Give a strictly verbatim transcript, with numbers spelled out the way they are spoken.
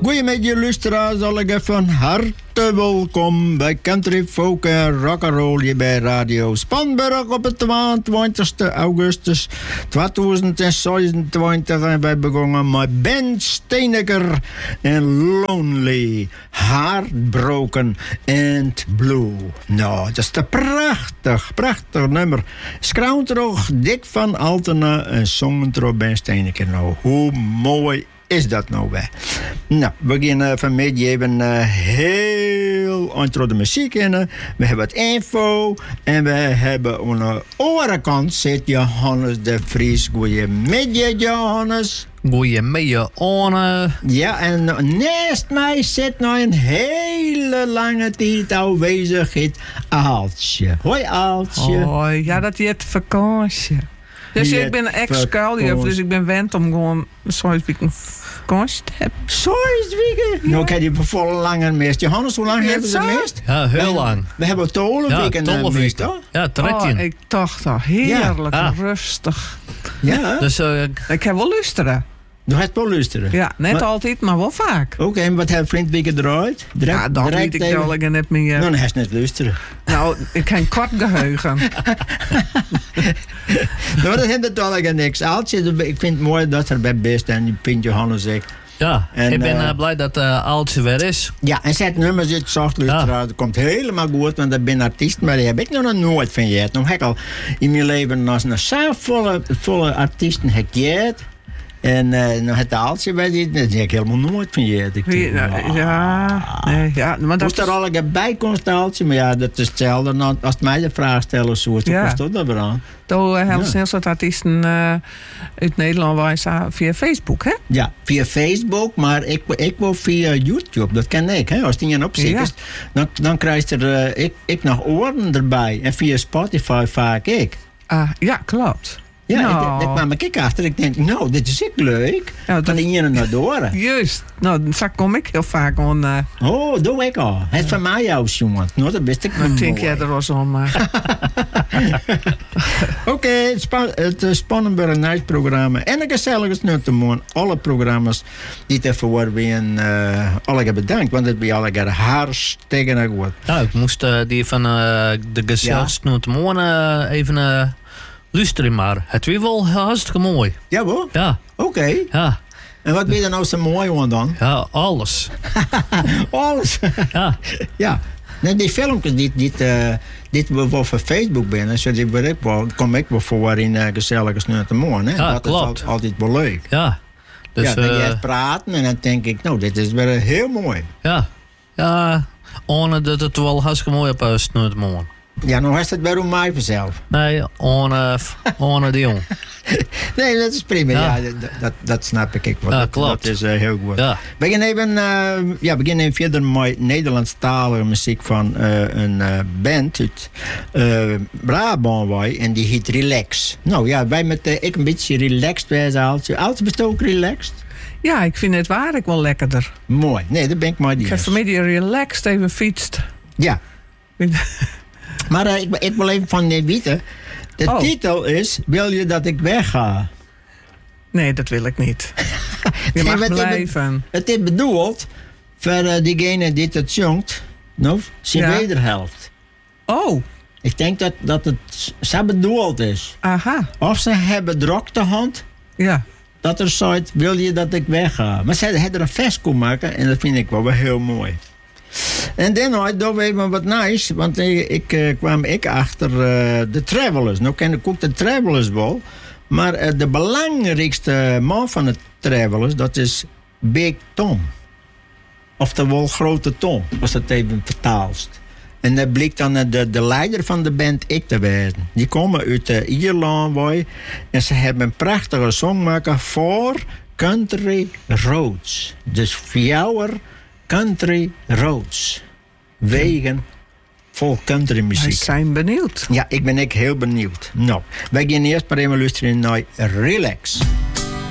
Goedemiddag luisteraars, zal ik even van harte welkom bij Country Folk en Rock'n'Roll hier bij Radio Spanburg op het tweeëntwintigste augustus tweeduizend zevenentwintig. En wij begonnen met Ben Steeneker en Lonely, Heartbroken and Blue. Nou, dat is een prachtig, prachtig nummer. Schrouwendroog, Dick van Altena en zongen door Ben Steeneker. Nou, hoe mooi is dat nou bij? Nou, we beginnen van midden even uh, heel intro de muziek in. We hebben het info en we hebben aan de andere kant zit Johannes de Vries. Goedemiddag, Johannes. Goedemiddag, Anne. Ja, en naast mij zit nog een hele lange tijd aanwezigheid Aaltje. Hoi, Aaltje. Hoi, ja, dat je het vakantie. Dus Je ik ben een ex-kuiljuf, vakantie. dus ik ben wend om gewoon zo'n week een vakantie te hebben. Zoiets weekend? Nou, ik heb die volle langer mist. Johannes, hoe lang Ja, hebben ze zo? mist? Ja, heel We- lang. We hebben tolle Ja, weekend tolle mist, weken. hoor. Ja, Oh, trekje. ik dacht al, heerlijk, Ja. rustig. Ja, Dus uh, Ik heb wel luisteren. je hebt wel luisteren. Ja, net Maar- altijd, maar wel vaak. Oké, en wat hebben vriend weekend eruit? Direct, Ja, dat direct weet ik even- wel ik net meer. Nou, dan heb je net luisteren. Nou, ik heb een kort geheugen. Nou, dat heeft natuurlijk niks. Aaltje, ik vind het mooi dat er bij best en ik vind Johannes ook. ja, En, ik ben uh, uh, blij dat uh, Aaltje weer is. Ja, en zet nummers uit, zacht luisteraar. Dat komt helemaal goed, want dat ben artiest, maar die heb ik nog nooit van je. Nou heb ik al in mijn leven nog een zaal volle, volle artiesten gekend. En uh, nou het Aaltje bij die, dat heb ik helemaal nooit van je. Ik Wie- denk, nou, Ja, nee, ja, maar dat moest er is, al een bijkomstaaltje, maar ja, dat is hetzelfde dan als mij de vraag stellen, zo is Ja. het dat weer aan. toen hebben Ja. ze heel soort artiesten uh, uit Nederland wijzen via Facebook, hè? Ja, via Facebook, maar ik, ik wil via YouTube, dat ken ik. Hè? Als die een opzicht Ja. is, dan, dan krijg je er uh, ik, ik nog oren erbij. En via Spotify vaak ik. Ah, ja, klopt. Ja, Nou. ik- daar kwam ik achter. Ik denk, nou, dit is ik leuk. Ja, Van dat- de ene naar de andere. Juist. Nou, daar kom ik heel vaak aan. Uh, Oh, doe ik al. Het is van mij jouw jongen. Nou, dat wist ik niet. denk jij er was om. Uh, Oké, het, spa- het uh, Spannenburg Night programma. En een gezellig nu te doen. Alle programma's die ervoor zijn, uh, alle bedankt. Want het bij alle keer hartstikke goed. Ja, ik moest uh, die van uh, de gezelschap ja. morgen uh, even uh, luisteren, maar het was wel hartstikke mooi. Ja, hoor. Ja, Oké. ja, En wat ben je er nou zo mooi aan dan? ja, alles. Alles. Ja, Ja. Nee, die filmpjes die, die, uh, die we wel voor Facebook binnen, zo die ben ik wel, kom ik wel voor in uh, gezellige sneu te morgen. Hè? Ja, dat klopt. is al, altijd wel leuk. ja. Dus, ja, dan uh, ga je praten en dan denk ik, nou, dit is weer heel mooi. ja, ja, Anne dat het wel hartstikke mooi op huis nu morgen. Ja, nou is het weer om mij vanzelf. Nee, Anne, Anne de Jong. Nee, dat is prima. Ja. Ja. dat, dat, dat snap ik. Wel. Ja, dat, klopt. dat is uh, heel goed. Ja, We gaan even, uh, ja, we gaan even verder met Nederlandstalige muziek van uh, een uh, band uit uh, Brabant. Wij, en die heet Relax. Nou ja, wij met uh, ik een beetje relaxed wijze Aaltje. Aaltje bent ook relaxed? ja, ik vind het waar ik wel lekkerder. Mooi. Nee, dat ben ik maar die. Ik heb vanmiddag relaxed even fietst. Ja. Maar uh, ik, ik wil even van je weten. De Oh. titel is, wil je dat ik wegga? Nee, dat wil ik niet. Je Nee, mag wat ik blijven. Het is bedoeld voor uh, diegene die het zongt, nou, zijn Ja. wederhelft. Oh, Ik denk dat, dat het zo bedoeld is. aha. Of ze hebben drok de hand, Ja. dat er zoiets, wil je dat ik wegga? Maar ze hebben er een vers kon maken en dat vind ik wel, wel heel mooi. En dan doen we even wat nice, want ik, ik uh, kwam ik achter uh, de Travelers. Nou ken ik ook de Travelers wel, maar uh, de belangrijkste man van de Travelers, dat is Big Tom. Oftewel Grote Tom, als dat even vertaalst. En dat bleek dan uh, de, de leider van de band ik te wezen. Die komen uit uh, Ierland, boy, en ze hebben een prachtige song maken voor Country Roads. Dus fjouwer Country Roads. Wegen vol country Wij muziek. zijn benieuwd. Ja, ik ben ik heel benieuwd. Nou, wij gaan eerst maar even luisteren naar Relax.